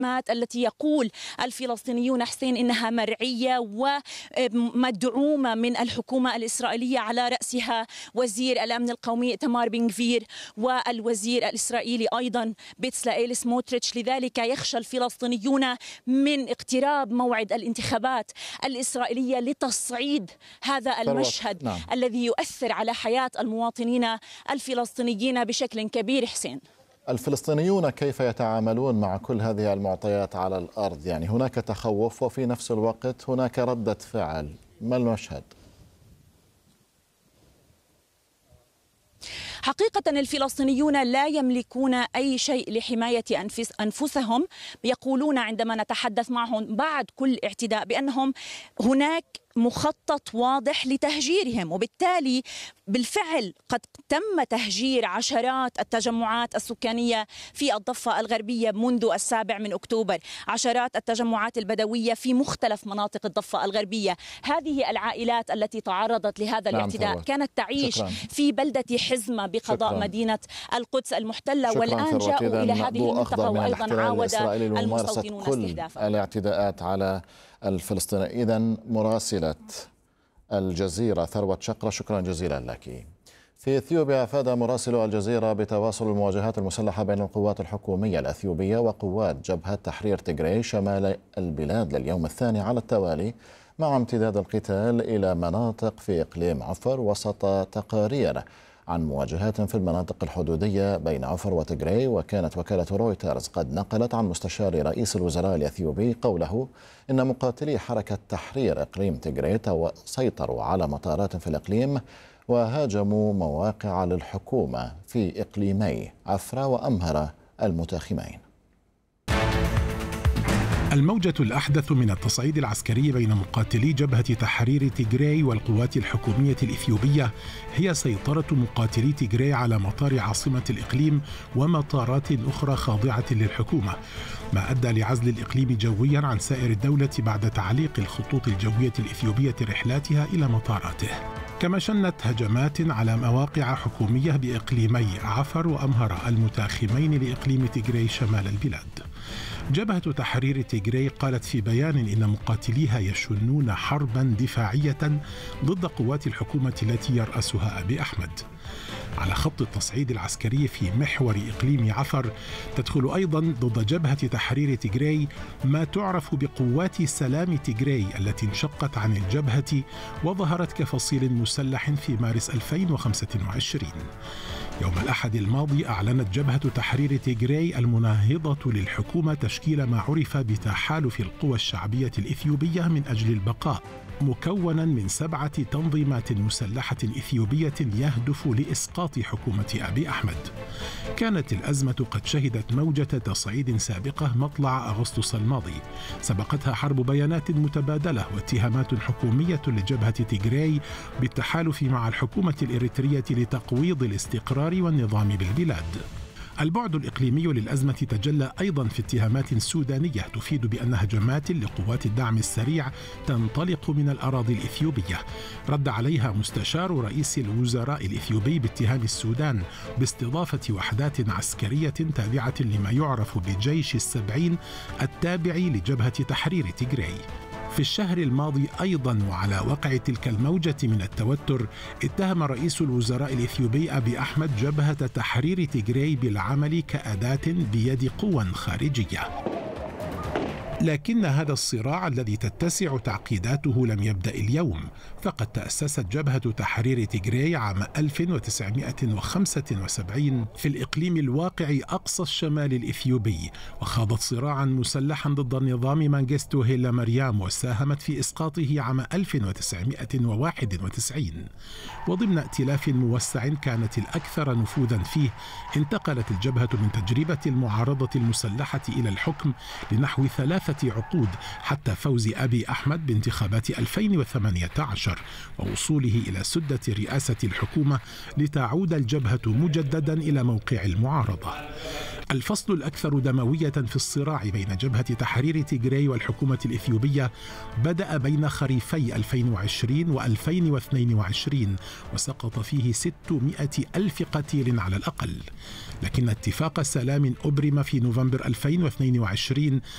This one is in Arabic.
التي يقول الفلسطينيون حسين إنها مرعية ومدعومة من الحكومة الإسرائيلية، على رأسها وزير الأمن القومي إيتمار بن غفير والوزير الإسرائيلي أيضا بيتسلائيل سموتريتش. لذلك يخشى الفلسطينيون من اقتراب موعد الانتخابات الإسرائيلية لتصعيد هذا المشهد الذي يؤثر على حياة المواطنين الفلسطينيين بشكل كبير. حسين، الفلسطينيون كيف يتعاملون مع كل هذه المعطيات على الأرض؟ يعني هناك تخوف وفي نفس الوقت هناك ردة فعل، ما المشهد؟ حقيقة الفلسطينيون لا يملكون أي شيء لحماية أنفسهم. يقولون عندما نتحدث معهم بعد كل اعتداء بأنهم هناك مخطط واضح لتهجيرهم، وبالتالي بالفعل قد تم تهجير عشرات التجمعات السكانية في الضفة الغربية منذ 7 أكتوبر، عشرات التجمعات البدوية في مختلف مناطق الضفة الغربية. هذه العائلات التي تعرضت لهذا الاعتداء كانت تعيش في بلدة حزمة بقضاء مدينة القدس المحتلة، والآن جاءوا إلى هذه المنطقة وأيضا عاود المستوطنون استهدافها. الاعتداءات على الفلسطينيين. إذن مراسلة الجزيرة ثروة شقرة، شكرا جزيلا لك. في إثيوبيا أفاد مراسل الجزيرة بتواصل المواجهات المسلحة بين القوات الحكومية الأثيوبية وقوات جبهة تحرير تيغراي شمال البلاد لليوم الثاني على التوالي، مع امتداد القتال إلى مناطق في إقليم عفر، وسط تقارير عن مواجهات في المناطق الحدودية بين عفر وتيغراي. وكانت وكالة رويترز قد نقلت عن مستشار رئيس الوزراء الأثيوبي قوله إن مقاتلي حركة تحرير إقليم تيغراي سيطروا على مطارات في الإقليم وهاجموا مواقع للحكومة في إقليمي عفرة وأمهرة المتاخمين. الموجة الأحدث من التصعيد العسكري بين مقاتلي جبهة تحرير تيغراي والقوات الحكومية الإثيوبية هي سيطرة مقاتلي تيغراي على مطار عاصمة الإقليم ومطارات أخرى خاضعة للحكومة، ما أدى لعزل الإقليم جويا عن سائر الدولة بعد تعليق الخطوط الجوية الإثيوبية رحلاتها إلى مطاراته. كما شنت هجمات على مواقع حكومية بإقليمي عفر وأمهرة المتاخمين لإقليم تيغراي شمال البلاد. جبهة تحرير تيغراي قالت في بيان إن مقاتليها يشنون حربا دفاعية ضد قوات الحكومة التي يرأسها أبي أحمد. على خط التصعيد العسكري في محور إقليم عفر تدخل أيضا ضد جبهة تحرير تيغراي ما تعرف بقوات سلام تيغراي التي انشقت عن الجبهة وظهرت كفصيل مسلح في مارس 2025. يوم الأحد الماضي أعلنت جبهة تحرير تيغراي المناهضة للحكومة تشكيل ما عرف بتحالف القوى الشعبية الإثيوبية من أجل البقاء، مكونا من 7 تنظيمات مسلحة إثيوبية يهدف لإسقاط حكومة أبي أحمد. كانت الأزمة قد شهدت موجة تصعيد سابقة مطلع أغسطس الماضي، سبقتها حرب بيانات متبادلة واتهامات حكومية لجبهة تيغراي بالتحالف مع الحكومة الإريترية لتقويض الاستقرار والنظام بالبلاد. البعد الإقليمي للأزمة تجلى أيضا في اتهامات سودانية تفيد بأن هجمات لقوات الدعم السريع تنطلق من الأراضي الإثيوبية. رد عليها مستشار رئيس الوزراء الإثيوبي باتهام السودان باستضافة وحدات عسكرية تابعة لما يعرف بجيش ال70 التابع لجبهة تحرير تيغراي. في الشهر الماضي أيضا وعلى وقع تلك الموجة من التوتر اتهم رئيس الوزراء الإثيوبي أبي أحمد جبهة تحرير تيغراي بالعمل كأداة بيد قوى خارجية. لكن هذا الصراع الذي تتسع تعقيداته لم يبدأ اليوم، فقد تأسست جبهة تحرير تيغراي عام 1975 في الإقليم الواقع أقصى الشمال الإثيوبي، وخاضت صراعا مسلحا ضد النظام مانجستو هيلا مريم وساهمت في إسقاطه عام 1991. وضمن ائتلاف موسع كانت الأكثر نفوذا فيه انتقلت الجبهة من تجربة المعارضة المسلحة إلى الحكم لنحو 3 عقود حتى فوز أبي أحمد بانتخابات 2018 ووصوله إلى سدة رئاسة الحكومة لتعود الجبهة مجددا إلى موقع المعارضة. الفصل الأكثر دموية في الصراع بين جبهة تحرير تيغراي والحكومة الإثيوبية بدأ بين خريفي 2020 و2022 وسقط فيه 600,000 قتيل على الأقل. لكن اتفاق سلام أبرم في نوفمبر 2022